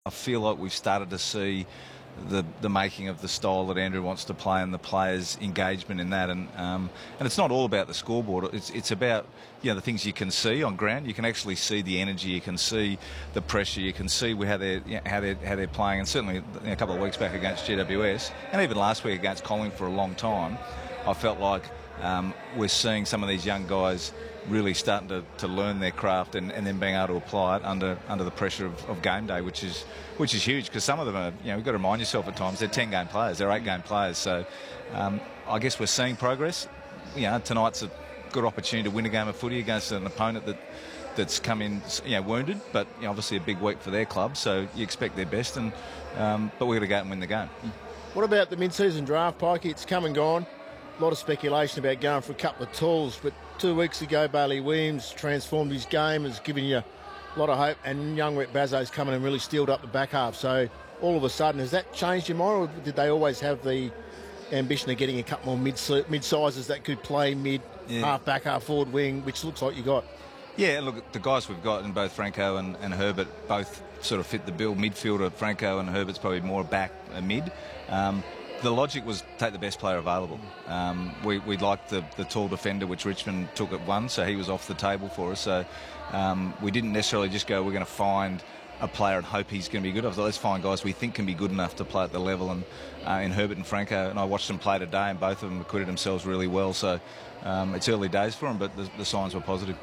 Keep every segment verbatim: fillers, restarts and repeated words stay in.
I feel like we've started to see the the making of the style that Andrew wants to play and the players' engagement in that. And um, and it's not all about the scoreboard. It's it's about you know the things you can see on ground. You can actually see the energy. You can see the pressure. You can see how they're you know, how they how they're playing. And certainly you know, a couple of weeks back against G W S, and even last week against Collingwood for a long time, I felt like um, we're seeing some of these young guys really starting to, to learn their craft and, and then being able to apply it under under the pressure of, of game day, which is which is huge because some of them are, you know, you've got to remind yourself at times they're ten game players, they're eight game players. So um, I guess we're seeing progress. You know, tonight's a good opportunity to win a game of footy against an opponent that that's come in, you know, wounded, but you know, obviously a big week for their club. So you expect their best, and um, but we're going to go out and win the game. What about the mid-season draft, Pikey? It's come and gone. A lot of speculation about going for a couple of tools, but two weeks ago, Bailey Williams transformed his game, has given you a lot of hope, and young Rhett Bazzo's come in and really steeled up the back half. So all of a sudden, has that changed your mind, or did they always have the ambition of getting a couple more mid mid-sizes that could play mid, yeah. half back, half forward wing, which looks like you got? Yeah, look, the guys we've got in both Franco and, and Herbert both sort of fit the bill. Midfielder Franco and Herbert's probably more back a mid. Um, The logic was take the best player available. Um, we we liked the, the tall defender, which Richmond took at one, so he was off the table for us. So um, we didn't necessarily just go, we're going to find a player and hope he's going to be good. I was like, let's find guys we think can be good enough to play at the level. And uh, in Herbert and Franco, and I watched them play today, and both of them acquitted themselves really well. So um, it's early days for them, but the, the signs were positive.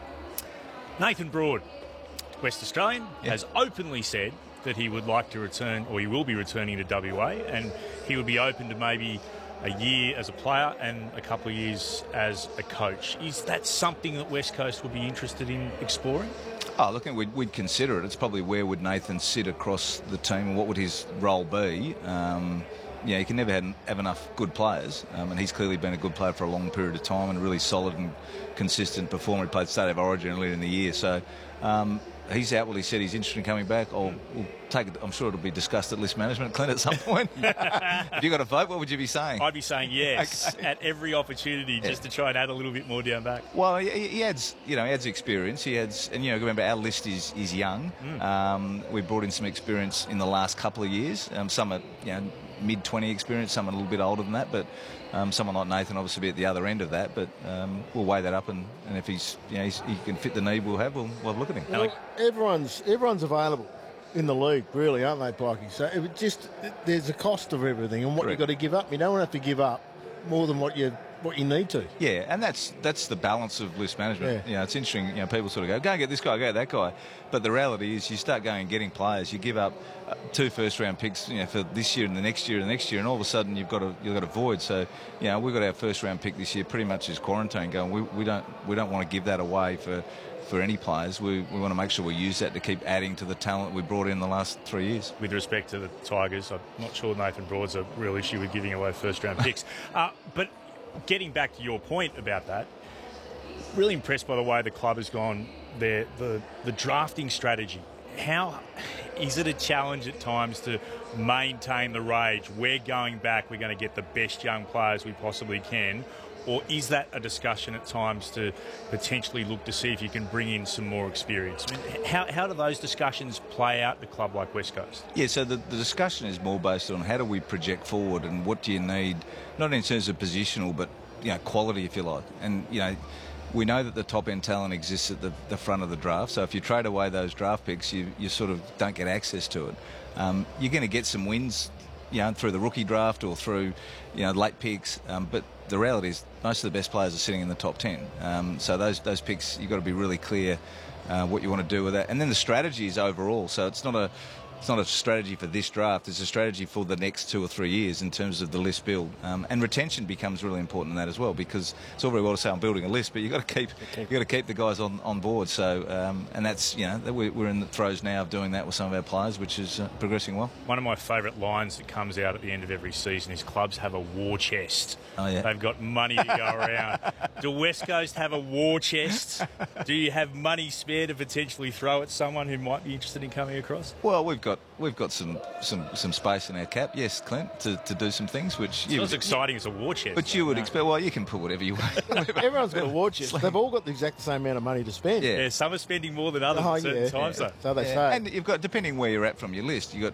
Nathan Broad, West Australian, yeah. has openly said that he would like to return, or he will be returning to W A, and he would be open to maybe a year as a player and a couple of years as a coach. Is that something that West Coast would be interested in exploring? Oh, look, we'd, we'd consider it. It's probably where would Nathan sit across the team and what would his role be. Um, yeah, you can never have, have enough good players, um, and he's clearly been a good player for a long period of time and a really solid and consistent performer. He played State of Origin earlier in the year, so um, he's outwardly said he's interested in coming back. I'll we'll take it. I'm sure it'll be discussed at list management, Clint, at some point. If you got a vote, what would you be saying? I'd be saying yes okay. at every opportunity, yeah. just to try and add a little bit more down back. Well, he, he adds, you know, he adds experience. He adds, and you know, remember our list is is young. Mm. Um, we brought in some experience in the last couple of years. Um, some are, you know, mid twenty experience, some are a little bit older than that, but um, someone like Nathan obviously be at the other end of that. But um, we'll weigh that up, and, and if he's, you know, he's, he can fit the need we'll have, we'll, we'll have a look at him. Well, everyone's everyone's available in the league, really, aren't they, Pikey? So it just there's a cost of everything, and what Correct. you've got to give up. You don't have to give up more than what you what you need to. Yeah, and that's that's the balance of list management. Yeah. You know, it's interesting. You know, people sort of go, go and get this guy, go get that guy, but the reality is, you start going and getting players. You give up uh, two first round picks, you know, for this year and the next year and the next year, and all of a sudden you've got a you've got a void. So, you know, we've got our first round pick this year, pretty much as quarantine going. We we don't we don't want to give that away for. for any players. We, we want to make sure we use that to keep adding to the talent we brought in the last three years. With respect to the Tigers, I'm not sure Nathan Broad's a real issue with giving away first-round picks. uh, but getting back to your point about that, really impressed by the way the club has gone, their, the, the drafting strategy. How is it a challenge at times to maintain the rage? We're going back, we're going to get the best young players we possibly can. Or is that a discussion at times to potentially look to see if you can bring in some more experience? I mean, how, how do those discussions play out at a club like West Coast? Yeah, so the, the discussion is more based on how do we project forward and what do you need, not in terms of positional, but, you know, quality, if you like. And, you know, we know that the top-end talent exists at the, the front of the draft, so if you trade away those draft picks, you, you sort of don't get access to it. Um, you're going to get some wins, you know, through the rookie draft or through, you know, late picks, um, but the reality is most of the best players are sitting in the top ten. Um, so those those picks, you've got to be really clear uh, what you want to do with that. And then the strategy is overall. So it's not a it's not a strategy for this draft. It's a strategy for the next two or three years in terms of the list build. Um, and retention becomes really important in that as well, because it's all very well to say I'm building a list, but you've got to keep you got to keep the guys on, on board. So um, and that's, you know, we're in the throes now of doing that with some of our players, which is uh, progressing well. One of my favourite lines that comes out at the end of every season is clubs have a war chest. Oh, yeah. They've got money to go around. Do West Coast have a war chest? Do you have money spare to potentially throw at someone who might be interested in coming across? Well, we've got we've got some, some, some space in our cap, yes, Clint, to, to do some things which it's you not as exciting as a war chest. But you would no. expect. Well, you can put whatever you want. Everyone's got a war chest. They've all got the exact same amount of money to spend. Yeah, yeah, some are spending more than others oh, at certain yeah, times, yeah. though. So they yeah. say. And you've got, depending where you're at from your list, you've got